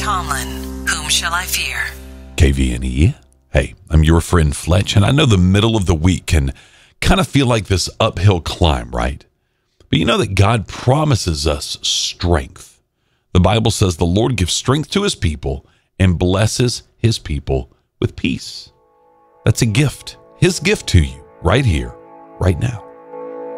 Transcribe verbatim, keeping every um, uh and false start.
Tomlin, whom shall I fear? K V N E. Hey, I'm your friend Fletch, and I know the middle of the week can kind of feel like this uphill climb, right? But you know that God promises us strength. The Bible says the Lord gives strength to his people and blesses his people with peace. That's a gift, his gift to you right here, right now.